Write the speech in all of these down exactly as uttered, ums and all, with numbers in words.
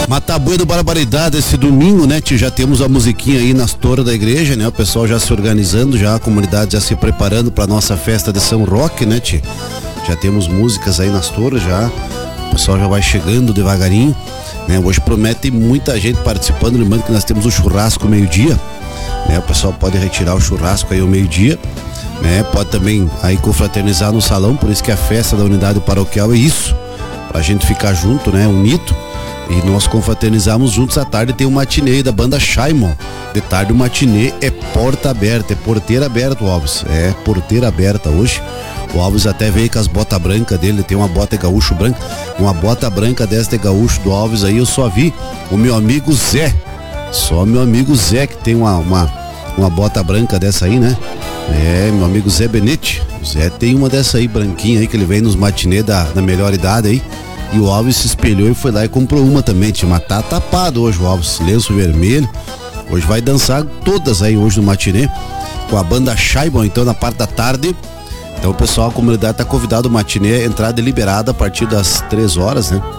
Mas tá bueno, barbaridade, esse domingo, né, tio? Já temos a musiquinha aí nas torres da igreja, né? O pessoal já se organizando, já a comunidade já se preparando pra nossa festa de São Roque, né, tio? Já temos músicas aí nas torres, já. O pessoal já vai chegando devagarinho, né? Hoje promete muita gente participando, lembrando que nós temos o churrasco meio-dia, né? O pessoal pode retirar o churrasco aí ao meio-dia, né? Pode também aí confraternizar no salão, por isso que a festa da unidade paroquial é isso, pra gente ficar junto, né? Unido. E nós confraternizamos juntos à tarde. Tem o matinê da banda Shaimon. De tarde o matinê é porta aberta, é porteira aberta, o Alves. É porteira aberta hoje. O Alves até veio com as botas brancas dele, tem uma bota de gaúcho branca. Uma bota branca dessa de gaúcho do Alves aí, eu só vi o meu amigo Zé. Só meu amigo Zé que tem uma, uma, uma bota branca dessa aí, né? É, meu amigo Zé Benetti. O Zé tem uma dessa aí, branquinha aí, que ele vem nos matinê da, da melhor idade aí. E o Alves se espelhou e foi lá e comprou uma também, tinha, mas tá tapado hoje o Alves, lenço vermelho. Hoje vai dançar todas aí hoje no matinê, com a banda Shaimon, então na parte da tarde. Então o pessoal, a comunidade tá convidado ao matinê, entrada liberada a partir das três horas, né?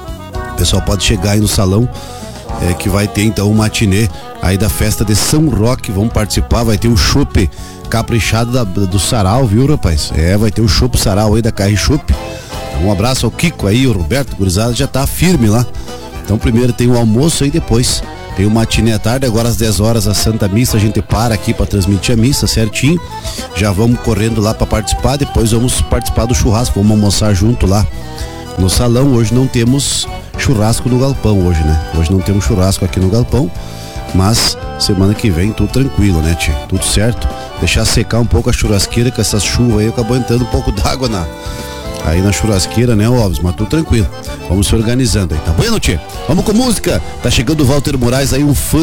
O pessoal pode chegar aí no salão, é, que vai ter então o matinê aí da festa de São Roque, vamos participar, vai ter um chopp caprichado da, do Sarau, viu, rapaz? É, vai ter o chopp Sarau aí da Carri Chopp. Um abraço ao Kiko aí, o Roberto, gurizada já tá firme lá. Então primeiro tem o almoço aí, depois tem o matinê à tarde, agora às dez horas a Santa Missa, a gente para aqui para transmitir a missa certinho. Já vamos correndo lá para participar, depois vamos participar do churrasco, vamos almoçar junto lá no salão. Hoje não temos churrasco no galpão hoje, né? Hoje não temos churrasco aqui no galpão, mas semana que vem tudo tranquilo, né, tio? Tudo certo. Deixar secar um pouco a churrasqueira, com essas chuvas aí, acabou entrando um pouco d'água na aí na churrasqueira, né, Alves? Mas tudo tranquilo. Vamos se organizando aí, tá bueno, tchê? Vamos com música. Tá chegando o Walter Moraes aí, um fã